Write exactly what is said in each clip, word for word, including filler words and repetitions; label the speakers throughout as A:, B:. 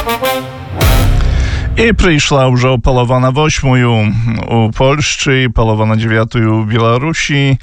A: I przyszła już polowa na восьмую u Polszczy, polowa na dziewiątую u Białorusi.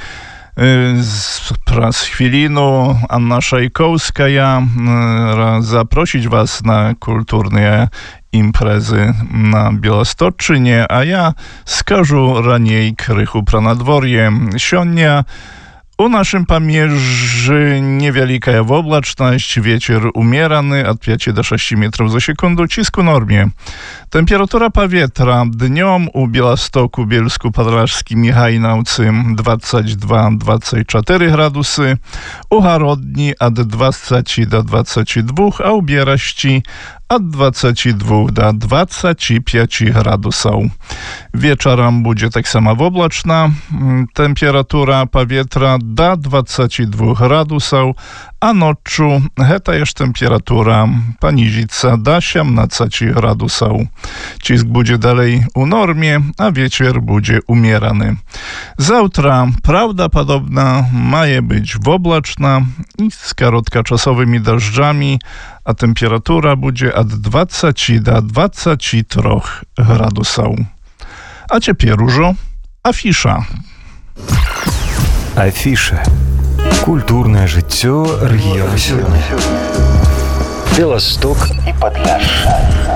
A: Raz chwilinu Anna Szajkowska zaprosić was na kulturne imprezy na Białostoczynie, a ja skażu raniej krychu pro nadworje. Sionia u naszym Pamierzy niewielka oblaczność, wieczór umierany od pięciu do sześciu metrów za sekundę, cisku normie. Temperatura powietrza dniom u Białegostoku, Bielsku Podlaskim i Hajnałcy dwadzieścia dwa do dwudziestu czterech gradusy, u Harodni od dwudziestu do dwudziestu dwóch, a u Bieraści od dwudziestu dwóch do dwudziestu pięciu gradusów. Wieczorem będzie tak samo oblaczna, temperatura powietrza do dwudziestu dwóch gradusów, a noczu heta jest temperatura poniżyca do osiemnastu gradusów. Cisk będzie dalej u normie, a wieczór będzie umierany. Zawtra prawdopodobna ma być oblaczna i z krótkoczasowymi deszczami, a temperatura będzie od dwudziestu do dwudziestu trzech gradusów. A teraz już afisza.
B: Афіша. Культурне життя регіону сьогодні. Białystok i Podlaskie.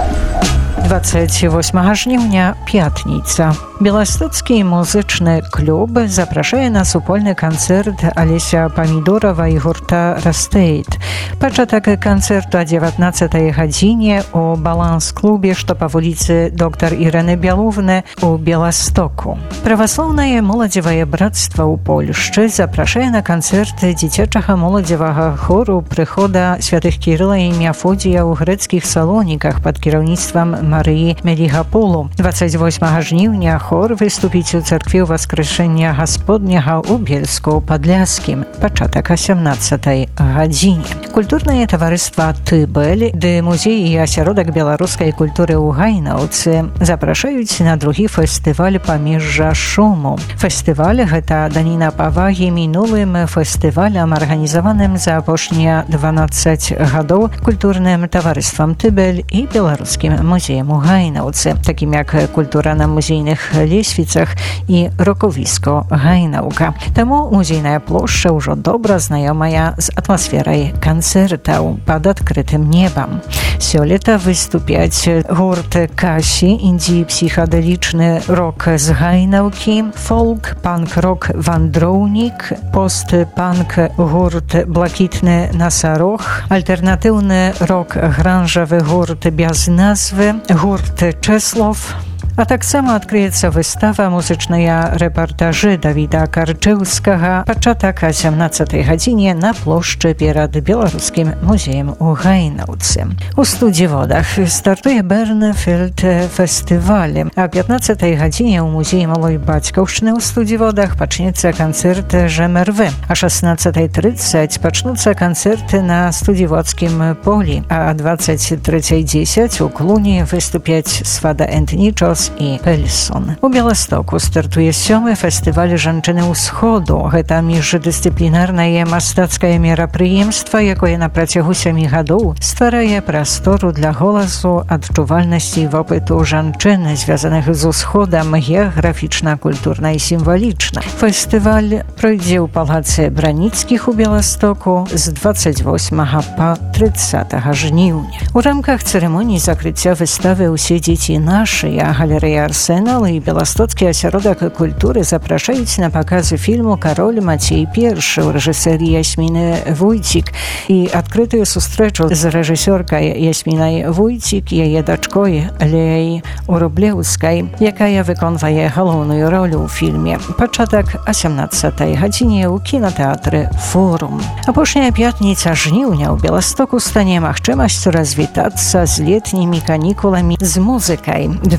C: двадцять восьмага жніўня, пятніца. Беластоцкі музычны клуб запрашае на супольны канцэрт Алеся Памідорова і гурта «Растейт». Пачатак канцэрту о дзевятнаццатай гадзіне у баланс-клубе, што па вуліцы доктар Ірэны Бяловны у Беластоку. Праваслаўнае моладзевае брацтва ў Польшчы запрашае на канцэрт дзіцячага моладзевага хору прыхода святых Кірыла і Мефодія ў грэцкіх салоніках пад кіраўніцтвам Марыі Мелігапулу. двадцять восьмага жніўня хор выступіць у царкве Воскрешення Господняга ў Бельску Падляскім, пачатак о сямнаццатай гадзіне. Культурнае таварыства «Тыбель» ды музей і асяродак беларускай культуры ў Гайнаўцы запрашаюць на другі фестываль «Памежжа шуму». Фестываль – гэта даніна павагі мінулым фестывалям, арганізаваным за апошнія дванаццаць гадоў культурным таварыствам «Тыбель» і беларускім музеем у Гайнаўцы, такім як культура на музейных лесвіцах і рокавіско Гайнаўка. Таму музейная плошча ўжо добра знаёмая з атмасферай канцэртаў пад адкрытым небам. Сёлета выступяць гурт «Касі», індзі-псіхадэлічны рок з Гайнаўкі, фолк, панк-рок «Вандроўнік», пост-панк гурт «Блакітны насарог», альтэрнатыўны рок гранжавы гурт без назвы, гурт «Чэслов». А таксама адкрыецца выстава музычныя рэпартажы Давіда Карчэўскага, пачатак о сямнаццатай гадзіне на плошчы перад беларускім музеем у Гайнаўцы. У студзіводах стартуе Бернефельд фестываль. О пятнаццатай гадзіне ў музеі малой бацькаўшчыны ў студзіводах пачнецца канцэрт ЖМРВ. О шаснаццатай трыццаць пачнуцца канцэрты на студзіводскім полі, а о двадцать трэцяй дзесяць у Клуні выступяць Свада энд Нічос і Пельсон. У Беластоку стартуе сёмы фестываль жанчыны ўсходу. Гэта міждысцыплінарнае мастацкае мерапрыемства, якое на працягу сямі гадоў стварае прастору для голасу, адчувальнасці і вопыту жанчын, звязаных з усходам геаграфічна, культурна і сімвалічна. Фестываль пройдзе ў палацы Браніцкіх у Беластоку з двадцять восьмага па трыццатага жніўня. У рамках цырымоніі закрыцця выставы «Усе дзеці нашыя» галерэя «Арсенал» і Беластоцкі асяродак культуры запрашаюць на паказы фільму «Кароль Мацей першы» у рэжысэры Ясміны Вуйцік і адкрытую сустрэчу з рэжысёркай Ясмінай Вуйцік, яе дачкой Леяй Урублеўскай, якая выконвае галоўную ролю ў фільме. Пачатак о сямнаццатай гадзіне ў кінатэатры «Форум». Апошняя пятніца жніўня ў Беластоку стане магчымасцю развітацца з летнімі канікуламі з музыкай. двадцать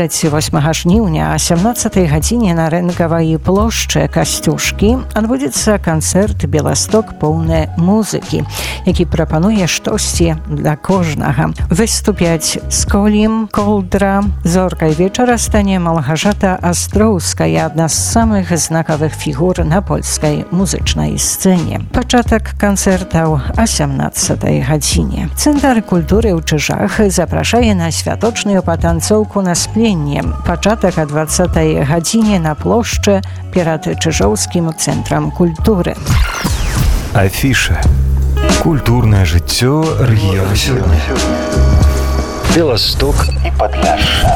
C: двадцать восьмага жніўня о сямнаццатай гадзіне на рынкавай плошчы Касцюшкі адбудзецца канцэрт «Беласток поўны музыкі», які прапануе штосьці для кожнага. Выступяць Сколім, Колдра. Зоркай вечара стане Малгажата Астроўская, адна з самых знакавых фігур на польскай музычнай сцэне. Пачатак канцэртаў о сямнаццатай гадзіне. Цэнтр культуры ў Чыжах запрашае на святочную патанцоўку на спленне. Пачатак о двадцатай гадзіне на плошчы перад Чыжоўскім цэнтрам культуры.
B: Афіша. Культурнае жыццё рэгіёну сёння. Беласток і Падляшша.